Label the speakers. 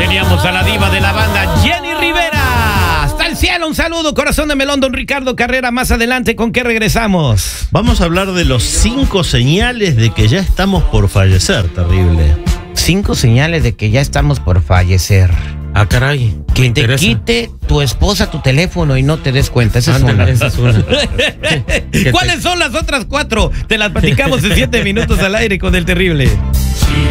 Speaker 1: Teníamos a la diva de la banda, Jenny Rivera. Hasta el cielo, un saludo, corazón de melón, don Ricardo Carrera. Más adelante, ¿con qué regresamos?
Speaker 2: Vamos a hablar de los 5 señales de que ya estamos por fallecer, terrible.
Speaker 1: 5 señales de que ya estamos por fallecer.
Speaker 3: Ah, caray.
Speaker 1: Que te quite tu esposa tu teléfono y no te des cuenta. Esa es una.
Speaker 3: Esa es una.
Speaker 1: ¿Cuáles son las otras 4? Te las platicamos en 7 minutos al aire con el terrible.